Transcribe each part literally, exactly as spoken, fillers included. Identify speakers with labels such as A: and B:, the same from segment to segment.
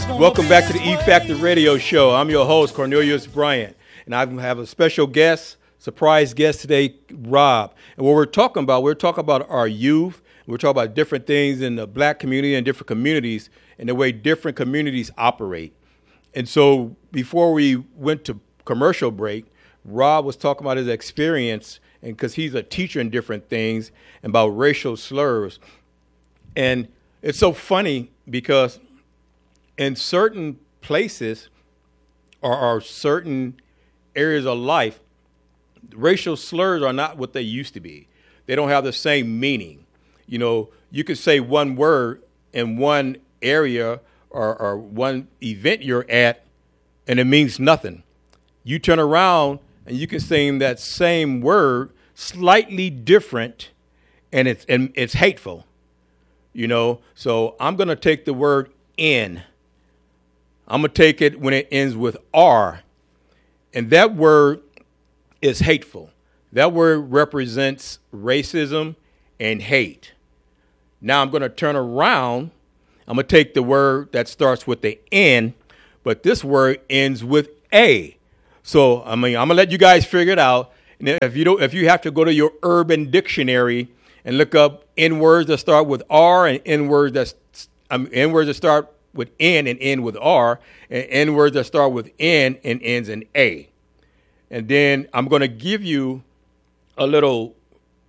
A: Welcome back to the E Factor Radio Show. I'm your host, Cornelius Bryant, and I have a special guest, surprise guest today, Rob. And what we're talking about, we're talking about our youth. We're talking about different things in the black community and different communities and the way different communities operate. And so before we went to commercial break, Rob was talking about his experience, and because he's a teacher in different things, and about racial slurs. And it's so funny because in certain places or, or certain areas of life, racial slurs are not what they used to be. They don't have the same meaning. You know, you could say one word in one area or, or one event you're at, and it means nothing. You turn around and you can say that same word slightly different, and it's and it's hateful. You know, so I'm going to take the word in. I'm going to take it when it ends with R. And that word is hateful. That word represents racism and hate. Now I'm going to turn around. I'm going to take the word that starts with the N, but this word ends with A. So, I mean, I'm going to let you guys figure it out. And if you don't, if you have to go to your Urban Dictionary and look up N words that start with R and N words that um, N words that start with N and end with R, and N words that start with N and ends in A. And then I'm going to give you a little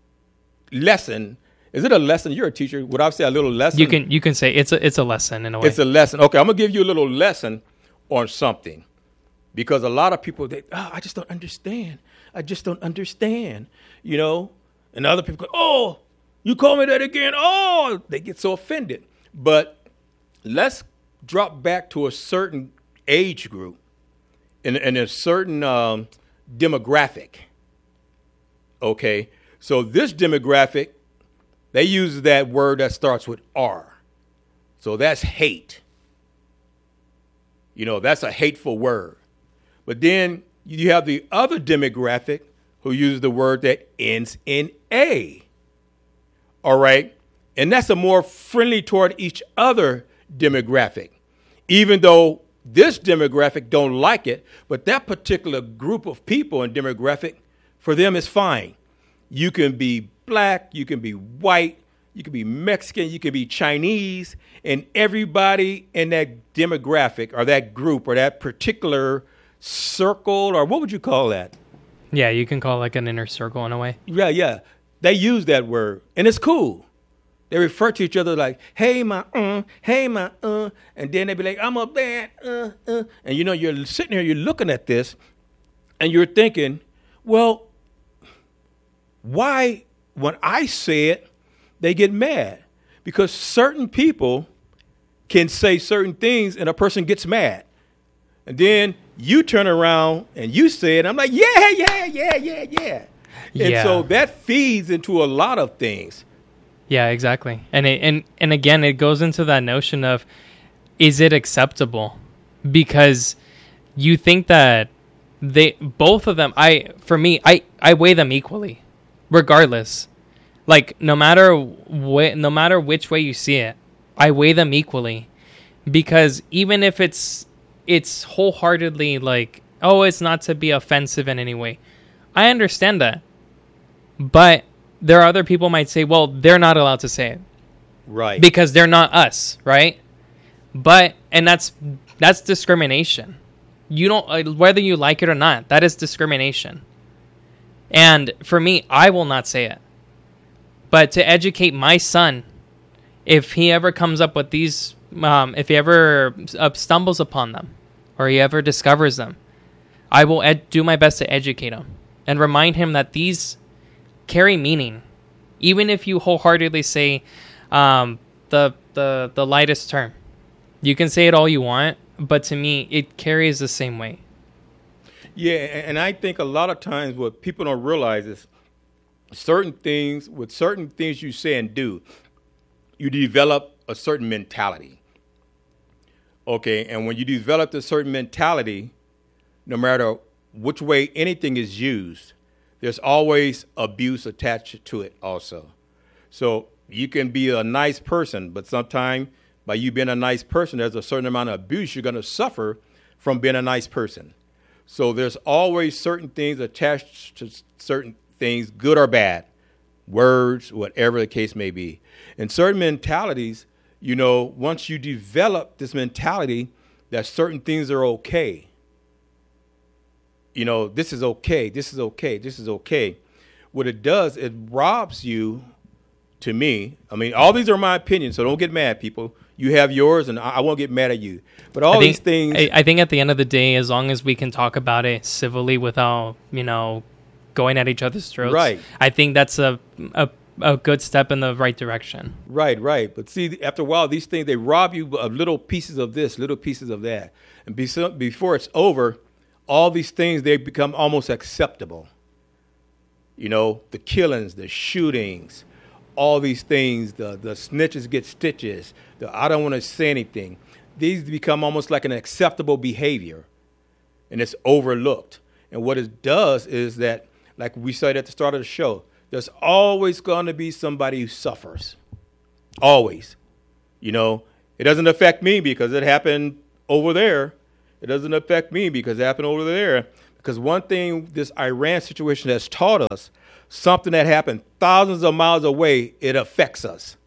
A: lesson. Is it a lesson? You're a teacher. Would I say a little lesson?
B: You can you can say it's a it's a lesson in a way.
A: It's a lesson. Okay, I'm going to give you a little lesson on something, because a lot of people, they, oh, I just don't understand. I just don't understand, you know. And other people go, oh, you call me that again? Oh, they get so offended. But let's drop back to a certain age group and, and a certain um, demographic. Okay, so this demographic, they use that word that starts with R. So that's hate. You know, that's a hateful word. But then you have the other demographic who uses the word that ends in A. All right, and that's a more friendly toward each other demographic, even though this demographic don't like it, but that particular group of people and demographic, for them is fine. You can be black, you can be white, you can be Mexican, you can be Chinese, and everybody in that demographic or that group or that particular circle, or what would you call that?
B: Yeah, you can call it like an inner circle in a way.
A: Yeah, yeah. They use that word, and it's cool. They refer to each other like, hey, my, uh, hey, my, uh, and then they be like, I'm a bad, uh, uh. And, you know, you're sitting here, you're looking at this, and you're thinking, well, why, when I say it, they get mad? Because certain people can say certain things, and a person gets mad. And then you turn around, and you say it, and I'm like, yeah, yeah, yeah, yeah, yeah. And
B: yeah.
A: so that feeds into a lot of things.
B: Yeah, exactly. And it, and and again, it goes into that notion of, is it acceptable? Because you think that they both of them, I for me, I, I weigh them equally, regardless. Like no matter wh- no matter which way you see it, I weigh them equally, because even if it's it's wholeheartedly like, oh, it's not to be offensive in any way, I understand that, but there are other people might say, well, they're not allowed to say it.
A: Right.
B: Because they're not us, right? But, and that's that's discrimination. You don't, whether you like it or not, that is discrimination. And for me, I will not say it. But to educate my son, if he ever comes up with these, um, if he ever uh, stumbles upon them, or he ever discovers them, I will ed- do my best to educate him and remind him that these carry meaning, even if you wholeheartedly say um, the the the lightest term. You can say it all you want, but to me, it carries the same weight.
A: Yeah, and I think a lot of times what people don't realize is certain things, with certain things you say and do, you develop a certain mentality. Okay, and when you develop a certain mentality, no matter which way anything is used, there's always abuse attached to it also. So you can be a nice person, but sometimes by you being a nice person, there's a certain amount of abuse you're going to suffer from being a nice person. So there's always certain things attached to certain things, good or bad, words, whatever the case may be. And certain mentalities, you know, once you develop this mentality that certain things are okay, you know, this is okay, this is okay, this is okay. What it does, it robs you, to me, I mean, all these are my opinions, so don't get mad, people. You have yours, and I, I won't get mad at you. But all
B: I think,
A: these things...
B: I, I think at the end of the day, as long as we can talk about it civilly without, you know, going at each other's throats,
A: right.
B: I think that's a, a a good step in the right direction.
A: Right, right. But see, after a while, these things, they rob you of little pieces of this, little pieces of that. And be, before it's over, all these things, they become almost acceptable. You know, the killings, the shootings, all these things, the, the snitches get stitches, the I don't want to say anything. These become almost like an acceptable behavior, and it's overlooked. And what it does is that, like we said at the start of the show, there's always going to be somebody who suffers. Always. You know, it doesn't affect me because it happened over there. It doesn't affect me because it happened over there. Because one thing this Iran situation has taught us, something that happened thousands of miles away, it affects us.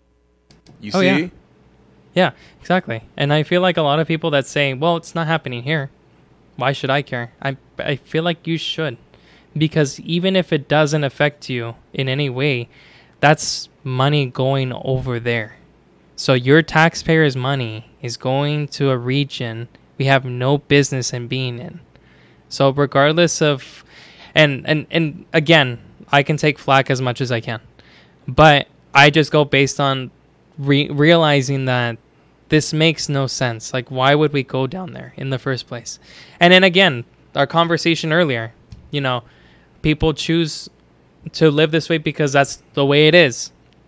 A: You
B: oh,
A: see?
B: Yeah. yeah, exactly. And I feel like a lot of people that say, well, it's not happening here. Why should I care? I I feel like you should. Because even if it doesn't affect you in any way, that's money going over there. So your taxpayers' money is going to a region we have no business in being in. So regardless of, and, and, and again, I can take flack as much as I can. But I just go based on re- realizing that this makes no sense. Like, why would we go down there in the first place? And then again, our conversation earlier, you know, people choose to live this way because that's the way it is.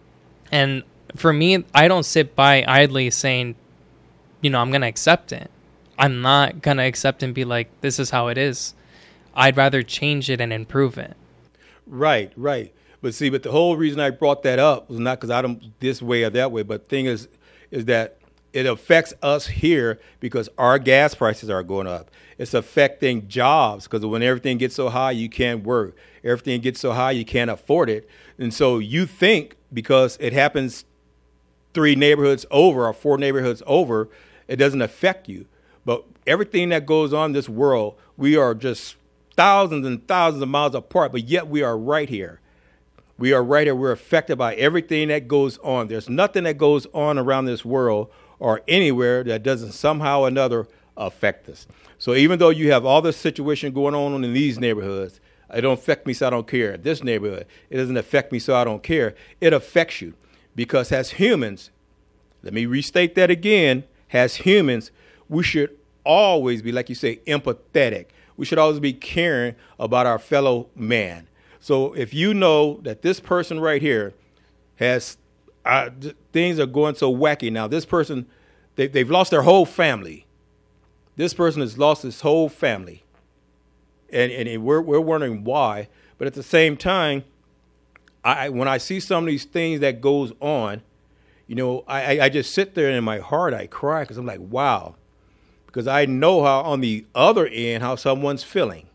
B: And for me, I don't sit by idly saying, you know, I'm going to accept it. I'm not going to accept and be like, this is how it is. I'd rather change it and improve it.
A: Right, right. But see, but the whole reason I brought that up was not because I don't this way or that way, but the thing is, is that it affects us here because our gas prices are going up. It's affecting jobs because when everything gets so high, you can't work. Everything gets so high, you can't afford it. And so you think because it happens three neighborhoods over or four neighborhoods over, it doesn't affect you. But everything that goes on in this world, we are just thousands and thousands of miles apart, but yet we are right here. We are right here. We're affected by everything that goes on. There's nothing that goes on around this world or anywhere that doesn't somehow or another affect us. So even though you have all this situation going on in these neighborhoods, it don't affect me, so I don't care. This neighborhood, it doesn't affect me, so I don't care. It affects you because as humans, let me restate that again, as humans, we should always be, like you say, empathetic. We should always be caring about our fellow man. So if you know that this person right here has uh, th- things are going so wacky now, this person, they, they've lost their whole family. This person has lost his whole family. And, and we're, we're wondering why. But at the same time, I, when I see some of these things that goes on, you know, I, I just sit there and in my heart, I cry because I'm like, wow. Because I know how on the other end, how someone's feeling.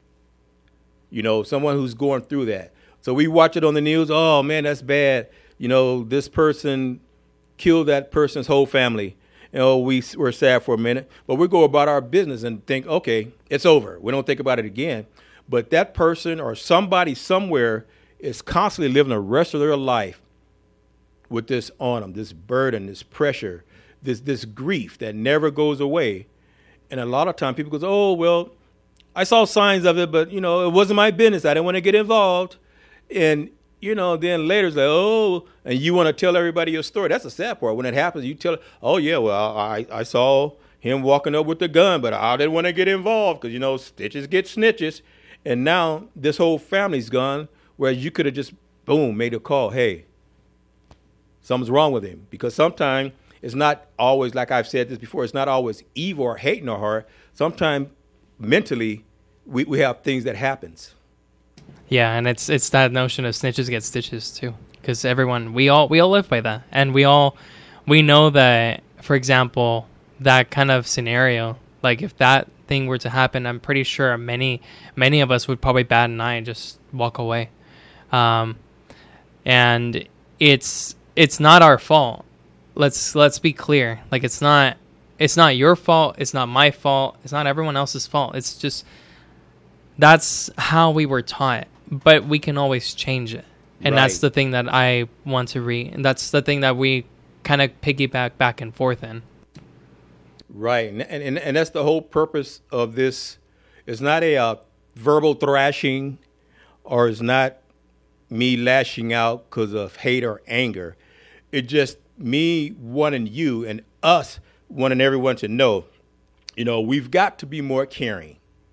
A: You know, someone who's going through that. So we watch it on the news. Oh, man, that's bad. You know, this person killed that person's whole family. You know, we, we're sad for a minute. But we go about our business and think, okay, it's over. We don't think about it again. But that person or somebody somewhere is constantly living the rest of their life with this on them, this burden, this pressure, this this grief that never goes away. And a lot of times people go, oh, well, I saw signs of it, but, you know, it wasn't my business. I didn't want to get involved. And, you know, then later it's like, oh, and you want to tell everybody your story. That's the sad part. When it happens, you tell, oh, yeah, well, I, I saw him walking up with the gun, but I didn't want to get involved because, you know, stitches get snitches. And now this whole family's gone, whereas you could have just, boom, made a call. Hey, something's wrong with him. Because sometimes it's not always, like I've said this before, it's not always evil or hate in our heart. Sometimes mentally we, we have things that happens.
B: Yeah, and it's it's that notion of snitches get stitches too, because everyone we all we all live by that, and we all we know that for example, that kind of scenario, like if that thing were to happen, I'm pretty sure many, many of us would probably bat an eye and just walk away. Um, and it's it's not our fault. Let's let's be clear. Like it's not it's not your fault. It's not my fault. It's not everyone else's fault. It's just that's how we were taught. But we can always change it, and
A: Right.
B: that's the thing that I want to read. And that's the thing that we kind of piggyback back and forth in.
A: Right, and, and and that's the whole purpose of this. It's not a uh, verbal thrashing, or it's not me lashing out because of hate or anger. It's just me wanting you and us wanting everyone to know, you know, we've got to be more caring.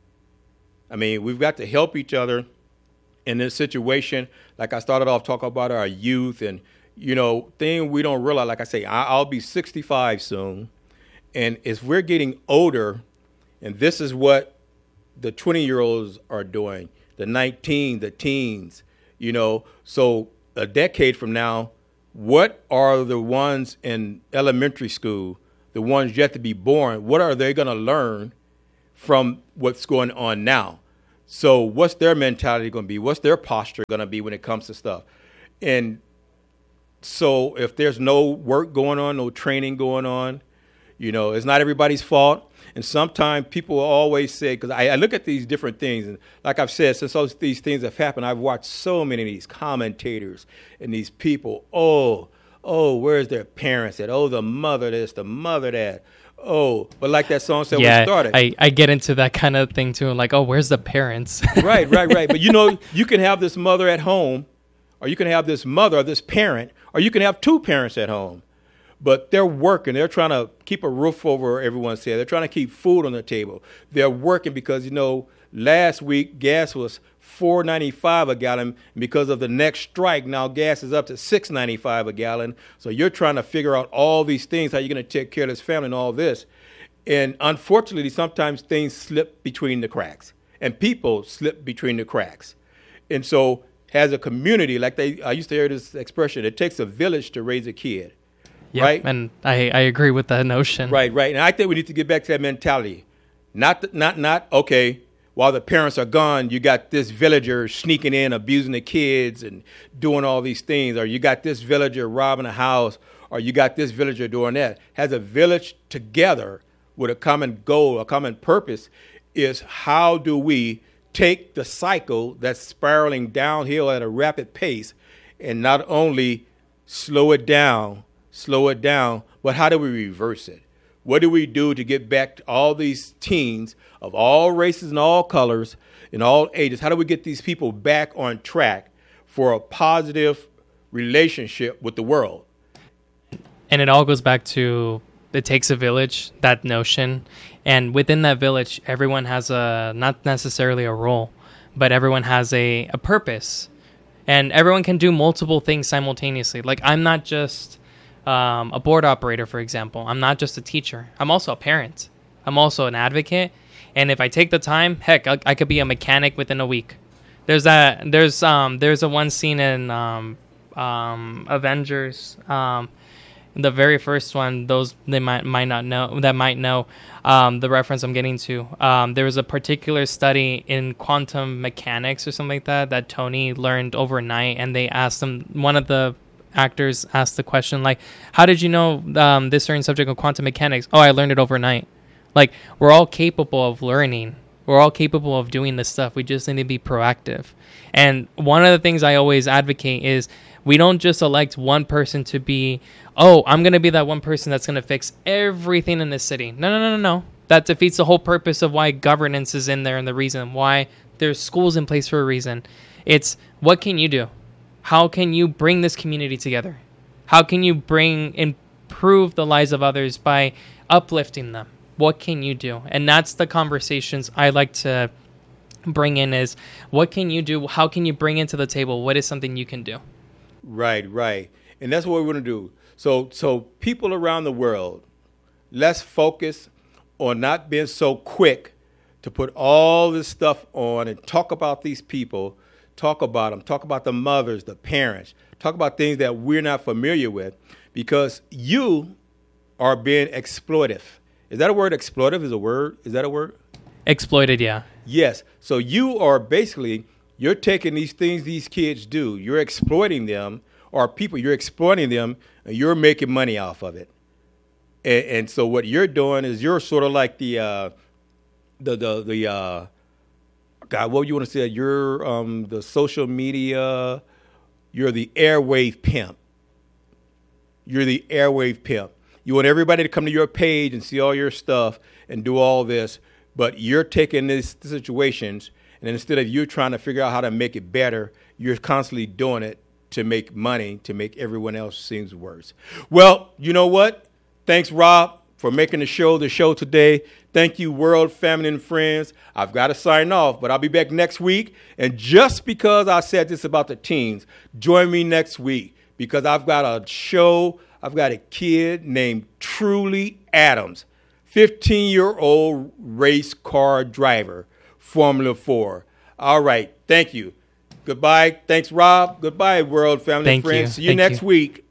A: I mean, we've got to help each other in this situation. Like I started off talking about our youth and, you know, thing we don't realize. Like I say, I, I'll be sixty-five soon. And as we're getting older, and this is what the twenty-year-olds are doing, the nineteen, the teens, you know, so a decade from now, what are the ones in elementary school, the ones yet to be born, what are they going to learn from what's going on now? So what's their mentality going to be? What's their posture going to be when it comes to stuff? And so if there's no work going on, no training going on, you know, it's not everybody's fault. And sometimes people always say, because I, I look at these different things, and like I've said, since those, these things have happened, I've watched so many of these commentators and these people. Oh, oh, where's their parents at? Oh, the mother this, the mother that. Oh, but like that song said when
B: Yeah,
A: it started.
B: I, I get into that kind of thing too. Like, oh, where's the parents?
A: Right, right, right. But you know, you can have this mother at home, or you can have this mother or this parent, or you can have two parents at home. But they're working. They're trying to keep a roof over everyone's head. They're trying to keep food on the table. They're working because, you know, last week gas was four ninety-five a gallon. And because of the next strike, now gas is up to six ninety-five a gallon. So you're trying to figure out all these things, how you're going to take care of this family and all this. And unfortunately, sometimes things slip between the cracks. And people slip between the cracks. And so as a community, like they, I used to hear this expression, it takes a village to raise a kid.
B: Yep,
A: right?
B: And I, I agree with that notion.
A: Right, right. And I think we need to get back to that mentality. Not, th- not, not, okay, while the parents are gone, you got this villager sneaking in, abusing the kids and doing all these things. Or you got this villager robbing a house. Or you got this villager doing that. Has a village together with a common goal, a common purpose, is how do we take the cycle that's spiraling downhill at a rapid pace and not only slow it down, slow it down, but how do we reverse it? What do we do to get back to all these teens of all races and all colors and all ages? How do we get these people back on track for a positive relationship with the world?
B: And it all goes back to it takes a village, that notion. And within that village, everyone has a, not necessarily a role, but everyone has a, a purpose. And everyone can do multiple things simultaneously. Like I'm not just Um, a board operator, for example. I'm not just a teacher. I'm also a parent. I'm also an advocate. And if I take the time, heck, I, I could be a mechanic within a week. There's that. There's um. There's a one scene in um, um, Avengers. Um, the very first one. Those they might might not know. That might know um, the reference I'm getting to. Um, there was a particular study in quantum mechanics or something like that that Tony learned overnight, and they asked him one of the actors asked the question like, how did you know um, this certain subject of quantum mechanics? Oh, I learned it overnight. Like, we're all capable of learning. We're all capable of doing this stuff. We just need to be proactive. And one of the things I always advocate is we don't just elect one person to be, oh, I'm going to be that one person that's going to fix everything in this city. No, no, no, no, no. That defeats the whole purpose of why governance is in there and the reason why there's schools in place for a reason. It's what can you do? How can you bring this community together? How can you bring, improve the lives of others by uplifting them? What can you do? And that's the conversations I like to bring in is, what can you do? How can you bring into the table? What is something you can do?
A: Right, right. And that's what we want to do. So, so people around the world, let's focus on not being so quick to put all this stuff on and talk about these people. Talk about them. Talk about the mothers, the parents. Talk about things that we're not familiar with, because you are being exploitive. Is that a word? Exploitive is a word? Is that a word?
B: Exploited, yeah.
A: Yes. So you are basically, you're taking these things these kids do, you're exploiting them, or people, you're exploiting them, and you're making money off of it. And, and so what you're doing is you're sort of like the, uh, the, the, the, uh, God, what you want to say? You're um, the social media, you're the airwave pimp. You're the airwave pimp. You want everybody to come to your page and see all your stuff and do all this, but you're taking these situations, and instead of you trying to figure out how to make it better, you're constantly doing it to make money, to make everyone else seems worse. Well, you know what? Thanks, Rob, for making the show the show today. Thank you, world, family, and friends. I've got to sign off, but I'll be back next week. And just because I said this about the teens, join me next week because I've got a show. I've got a kid named Truly Adams, fifteen-year-old race car driver, Formula Four. All right. Thank you. Goodbye. Thanks, Rob. Goodbye, world, family,
B: Thank
A: and friends.
B: you.
A: See you
B: Thank
A: next
B: you.
A: week.